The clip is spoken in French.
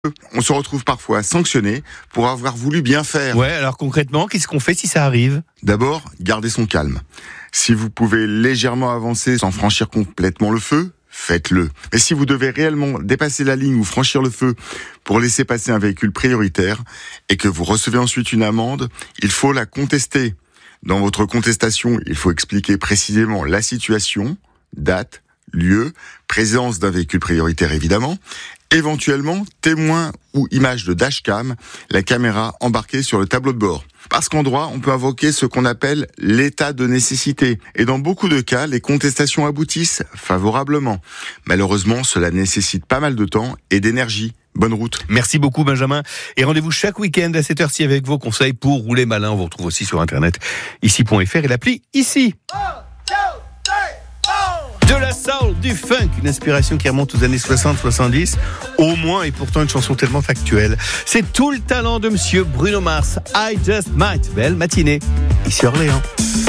On se retrouve parfois sanctionné pour avoir voulu bien faire. Ouais, alors concrètement, qu'est-ce qu'on fait si ça arrive ? D'abord, gardez son calme. Si vous pouvez légèrement avancer sans franchir complètement le feu, faites-le. Mais si vous devez réellement dépasser la ligne ou franchir le feu pour laisser passer un véhicule prioritaire et que vous recevez ensuite une amende, il faut la contester. Dans votre contestation, il faut expliquer précisément la situation, date, lieu, présence d'un véhicule prioritaire évidemment, éventuellement témoin ou image de dashcam, la caméra embarquée sur le tableau de bord. Parce qu'en droit, on peut invoquer ce qu'on appelle l'état de nécessité. Et dans beaucoup de cas, les contestations aboutissent favorablement. Malheureusement, cela nécessite pas mal de temps et d'énergie. Bonne route. Merci beaucoup Benjamin. Et rendez-vous chaque week-end à cette heure-ci avec vos conseils pour rouler malin. On vous retrouve aussi sur internet, ici.fr et l'appli Ici. De la soul, du funk, une inspiration qui remonte aux années 60-70, au moins, et pourtant une chanson tellement factuelle. C'est tout le talent de monsieur Bruno Mars, I Just Might. Belle matinée, ici Orléans.